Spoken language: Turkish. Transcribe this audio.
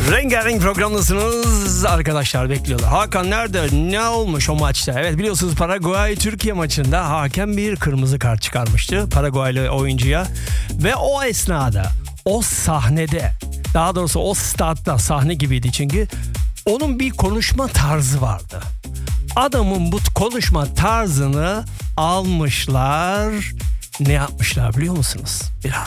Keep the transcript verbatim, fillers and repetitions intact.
Rengarenk programdasınız. Arkadaşlar bekliyorlar. Hakan nerede? Ne olmuş o maçta? Evet, biliyorsunuz Paraguay-Türkiye maçında hakem bir kırmızı kart çıkarmıştı Paraguaylı oyuncuya. Ve o esnada, o sahnede, daha doğrusu o statta, sahne gibiydi çünkü, onun bir konuşma tarzı vardı. Adamın bu konuşma tarzını almışlar. Ne yapmışlar biliyor musunuz? Biraz